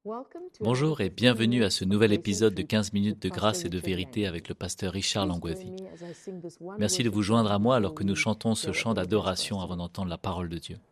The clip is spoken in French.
Bonjour et bienvenue à ce nouvel épisode de 15 minutes de grâce et de vérité avec le pasteur Richard Langouazy. Merci de vous joindre à moi alors que nous chantons ce chant d'adoration avant d'entendre la parole de Dieu.